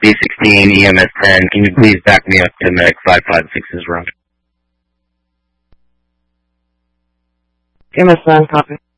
B16, EMS 10. Can you please back me up to Medic 556's room? EMS 10, copy.